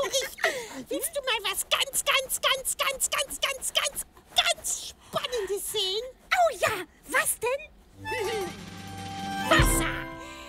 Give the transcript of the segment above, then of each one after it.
richtig. Willst du mal was ganz Spannendes sehen? Oh ja, was denn? Wasser.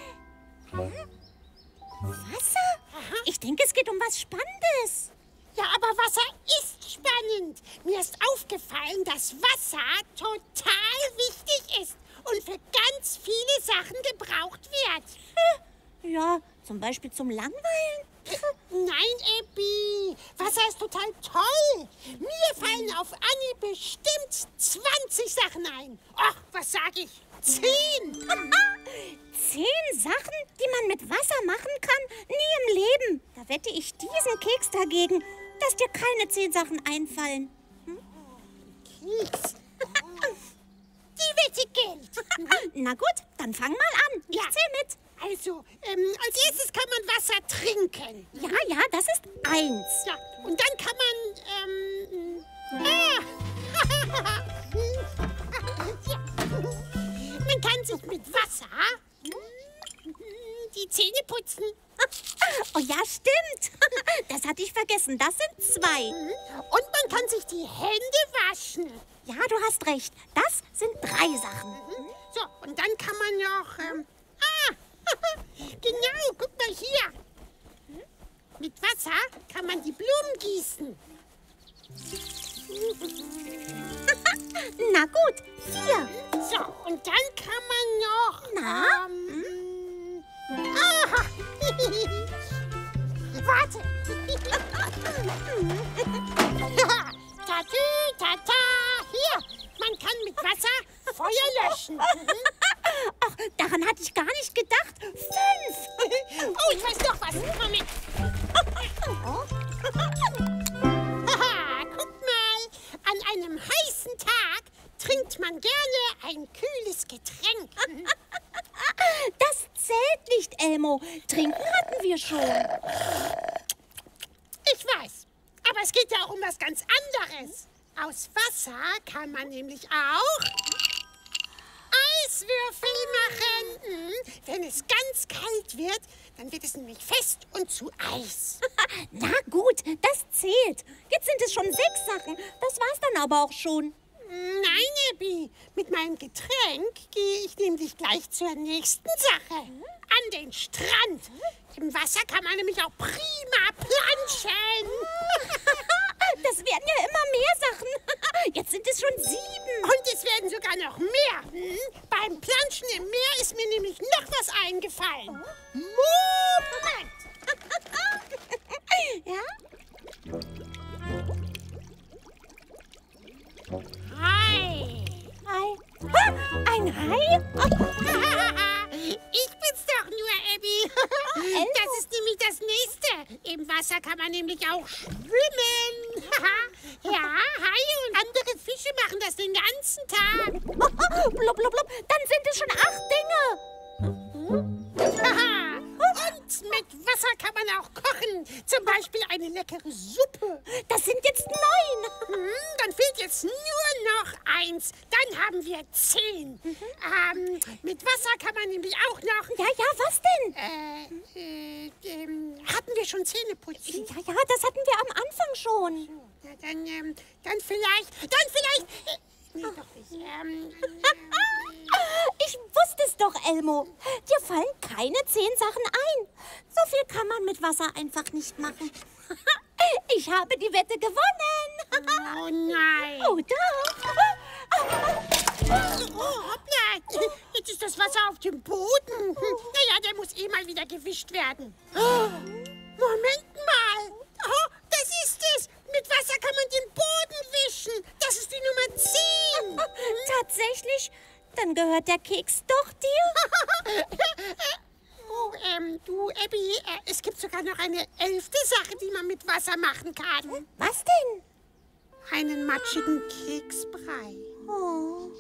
Wasser? Ich denke, es geht um was Spannendes. Ja, aber Wasser ist spannend. Mir ist aufgefallen, dass Wasser total wichtig ist und für ganz viele Sachen gebraucht wird. Ja, zum Beispiel zum Langweilen. Nein, Ebi, Wasser ist total toll. Mir fallen auf Anhieb bestimmt 20 Sachen ein. Ach, was sag ich? 10. 10 Sachen, die man mit Wasser machen kann? Nie im Leben. Da wette ich diesen Keks dagegen, dass dir keine 10 Sachen einfallen. Keks. Die Wette gilt. Na gut, dann fang mal an. Ich zähl mit. Also, als erstes kann man Wasser trinken. Ja, das ist 1. Ja, und dann kann man, man kann sich mit Wasser die Zähne putzen. Oh ja, stimmt. Das hatte ich vergessen. Das sind 2. Und man kann sich die Hände waschen. Ja, du hast recht. Das sind 3 Sachen. So, und dann kann man noch, genau, guck mal hier. Mit Wasser kann man die Blumen gießen. Na gut, 4. So, und dann kann man noch... Na? Warte. Tatü, tata. Hier, man kann mit Wasser Feuer löschen. Ach, daran hatte ich gar nicht gedacht. 5. Oh, ich weiß doch was. Moment. Haha, guck mal. An einem heißen Tag trinkt man gerne ein kühles Getränk. Das zählt nicht, Elmo. Trinken hatten wir schon. Ich weiß, aber es geht ja auch um was ganz anderes. Aus Wasser kann man nämlich auch Eiswürfel machen. Wenn es ganz kalt wird, dann wird es nämlich fest und zu Eis. Na gut, das zählt. Jetzt sind es schon 6 Sachen. Das war's dann aber auch schon. Nein, Ebi, mit meinem Getränk gehe ich nämlich gleich zur nächsten Sache. An den Strand. Im Wasser kann man nämlich auch prima planschen. Das werden ja immer mehr Sachen. Jetzt sind es schon 7. Und es werden sogar noch mehr. Beim Planschen im Meer ist mir nämlich noch was eingefallen. Moment! Ja? Hai! Hai. Ein Hai? Ich bin's doch nur, Abby. Das ist nämlich das Nächste. Im Wasser kann man nämlich auch schwimmen. Ja, Haie und andere Fische machen das den ganzen Tag. Blub, blub, blub. Dann sind es schon 8 Dinge. Und mit Wasser kann man auch kochen. Zum Beispiel eine leckere Suppe. Das sind jetzt 9. Dann fehlt jetzt nur noch 1. Dann haben wir 10. Mit Wasser kann man nämlich auch noch... Ja, was denn? Hatten wir schon Zähneputzen? Ja, das hatten wir am Anfang schon. Ja, dann vielleicht... nee, doch nicht. Ich wusste es doch, Elmo. Dir fallen keine 10 Sachen ein. So viel kann man mit Wasser einfach nicht machen. Ich habe die Wette gewonnen. Oh nein. Oh doch. Oh, hoppla. Jetzt ist das Wasser auf dem Boden. Naja, der muss eh mal wieder gewischt werden. Moment mal. Oh, das ist es. Mit Wasser kann man den Boden wischen. Das ist die Nummer 10. Tatsächlich? Dann gehört der Keks doch dir? Oh, du, Abby, es gibt sogar noch eine 11. Sache, die man mit Wasser machen kann. Was denn? Einen matschigen Keksbrei. Oh.